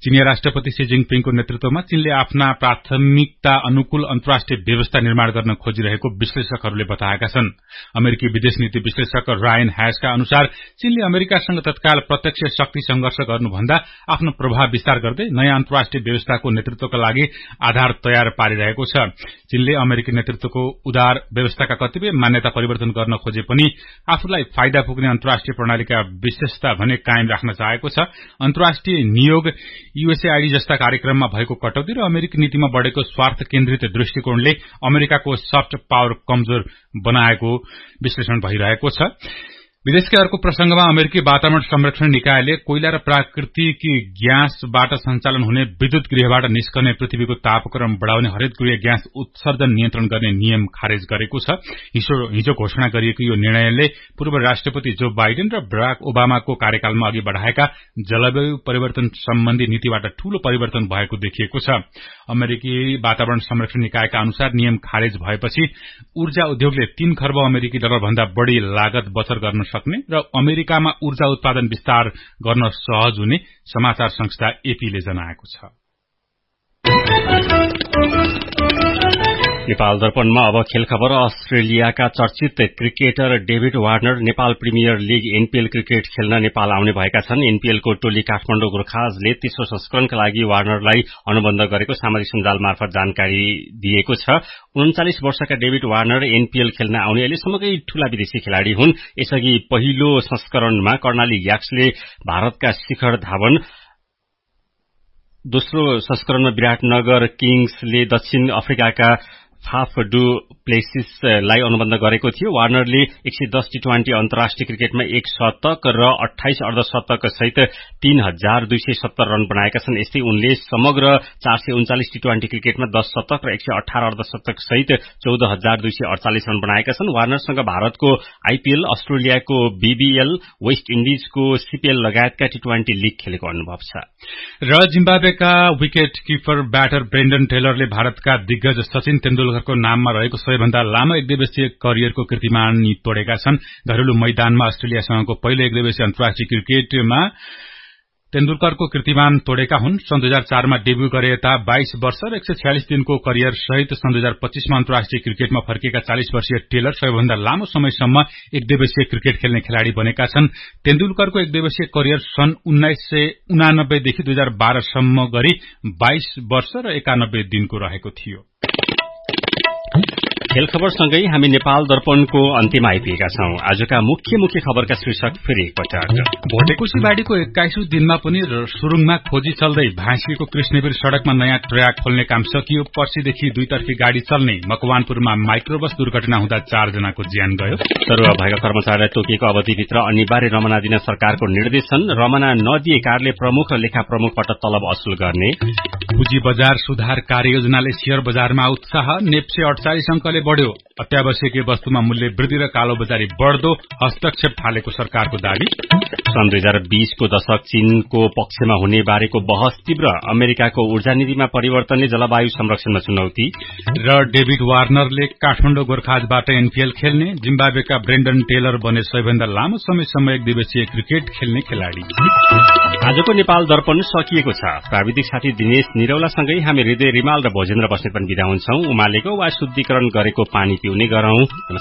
चीनिया राष्ट्रपति शी जिङपिङको नेतृत्वमा चीनले आफ्ना प्राथमिकता अनुकूल अन्तर्राष्ट्रिय व्यवस्था निर्माण गर्न खोजिरहेको विश्लेषकहरूले बताएका छन्। अमेरिकी विदेश नीति विश्लेषक रायन ह्यासका अनुसार चीनले अमेरिकासँग तत्काल प्रत्यक्ष शक्ति संघर्ष गर्नुभन्दा आफ्नो प्रभाव विस्तार गर्दै नयाँ अन्तर्राष्ट्रिय व्यवस्थाको नेतृत्वका लागि आधार तयार पारिरहेको छ। चीनले अमेरिकी नेतृत्वको उदार व्यवस्थाका कतिपय मान्यता परिवर्तन गर्न खोजे पनि आफूलाई फाइदा पुग्ने अन्तर्राष्ट्रिय प्रणालीका विशेषता भने कायम राख्न चाहेको छ। अन्तर्राष्ट्रिय नियोग, यूएसएआईडी जस्ता कार्यक्रममा भएको कटौती र अमेरिकी नीतिमा बढ़ेको स्वार्थ केन्द्रित दृष्टिकोणले अमेरिकाको सफ्ट पावर कमजोर बनाएको विश्लेषण भइरहेको छ। विदेशकै अर्को प्रसंगमा अमेरिकी वातावरण संरक्षण निकायले कोइला र प्राकृतिक ग्यासबाट सञ्चालन हुने विद्युत गृहबाट निस्कने पृथ्वीको तापक्रम बढ़ाउने हरित गृह ग्यास उत्सर्जन नियन्त्रण गर्ने नियम खारेज गरेको छ। हिजो घोषणा गरिएको यो निर्णयले पूर्व राष्ट्रपति जो बाइडेन र बराक ओबामाको कार्यकालमा अघि बढ़ाएका जलवायु परिवर्तन सम्बन्धी नीतिबाट ठूलो परिवर्तन भएको देखिएको छ। अमेरिकी वातावरण संरक्षण निकायका अनुसार नियम खारेज भएपछि ऊर्जा उद्योगले 3 खर्ब अमेरिकी डलर भन्दा बढ़ी लागत बचत गर्न सक्ने र अमेरिकामा ऊर्जा उत्पादन विस्तार गर्न सहज हुने समाचार संस्था एपीले जनाएको छ। नेपाल दर्पणमा अब खेल खबर। अस्ट्रेलियाका चर्चित cricketer David Warner Nepal premier league NPL cricket खेल्न नेपाल आउने भएका छन्। एनपीएलको टोली काठमाडौँ गोर्खाजले तेस्रो संस्करणका लागि वार्नरलाई अनुबन्ध गरेको सामाजिक सञ्जाल मार्फत जानकारी दिएको छ। 39 वर्षका डेभिड वार्नर एनपीएल खेल्न आउने अहिलेसम्मकै ठूला विदेशी खेलाड़ी हुन्। यसअघि पहिलो संस्करणमा कर्णाली याक्सले भारतका शिखर धावन, दोस्रो संस्करणमा विराटनगर किङ्सले दक्षिण अफ्रिकाका फाफ डु प्लेसिसलाई अनुबन्ध गरेको थियो। वार्नरले 110 टी20 अन्तर्राष्ट्रिय क्रिकेटमा 1 शतक र 28 अर्धशतक सहित 3270 रन बनाएका छन्। यस्तै उनले समग्र 439 टी20 क्रिकेटमा 10 शतक र 118 अर्धशतक सहित 14248 रन बनाएका छन्। वार्नरसँग भारतको आईपीएल, अस्ट्रेलियाको बीबीएल, वेस्ट इन्डिजको सीपीएल लगायतका टी20 लीग खेलेको अनुभव छ। र जिम्बाब्वेका विकेट किपर ब्याटर ब्रेन्डन टेलरले भारतका दिग्गज सचिन तेन्दुलकरको नाममा रहेको सबैभन्दा लामो एकदिवसीय करियरको कीर्तिमान तोडेका छन्। घरेलु मैदानमा अस्ट्रेलियासँगको पहिलो एकदिवसीय अन्तर्राष्ट्रिय क्रिकेटमा तेन्दुलकरको कीर्तिमान तोडेका हुन्। सन् 2004 मा डेब्यू गरे यता 22 वर्ष र 146 दिनको करियर सहित सन् 2025 मा अन्तर्राष्ट्रिय क्रिकेटमा फर्किएका 40 वर्षीय टेलर सबैभन्दा लामो समयसम्म एकदिवसीय क्रिकेट खेल्ने खेलाड़ी बनेका छन्। तेन्दुलकरको एकदिवसीय करियर सन् 1989 देखि 2012 सम्म गरी 22 वर्ष र 91 दिनको रहेको थियो। खेल खबरसँगै हामी नेपाल दर्पणको अन्त्यमा आइपुगेका छौं। आजका मुख्य खबरका शीर्षक फेरि एकपटक। भोटेकोशी बाढीको 21औं दिनमा पनि सुरुङमा खोजी चल्दै भाँसिएको कृष्णवीर सड़कमा नयाँ ट्र्याक खोल्ने काम सकियो। पर्सीदेखि दुईतर्फी गाड़ी चल्ने मकवानपुरमा माइक्रोबस दुर्घटना हुँदा 4 जनाको ज्यान गयो। सरुवा भएका कर्मचारीलाई तोकिएको अवधिभित्र अनिवार्य रमना दिन सरकारको निर्देशन। रमना नदिए कारले प्रमुख र लेखा प्रमुखबाट तलब असुल गर्ने। पुँजी बजार सुधार कार्ययोजनाले शेयर बजारमा उत्साह। नेप्से 48 अंकले बढ़्यो। अत्यावश्यकीय वस्तुमा मूल्य वृद्धि र कालोबजारी बढ़दो। हस्तक्षेप थालेको सरकारको दावी। सन् 2020 को दशक चीनको पक्षमा हुने बारेको बहस तीव्र। अमेरिकाको ऊर्जा नीतिमा परिवर्तनले जलवायु संरक्षणमा चुनौती। र डेभिड वार्नरले काठमाडौँ गोर्खाजबाट एनपीएल खेल्ने। जिम्बाब्वेका ब्रेन्डन टेलर बने सबैभन्दा लामो समयसम्म एकदिवसीय क्रिकेट खेल्ने खेलाड़ी। आजको नेपाल दर्पण सकिएको छ। प्राविधिक साथी दिनेश निरौलासँगै हामी हृदय रिमाल र भोजेन्द्र बस्नेत पनि बिदा हुन्छौं। उमालेको वा शुद्धिकरण गरेको पानी पिउने गरौं।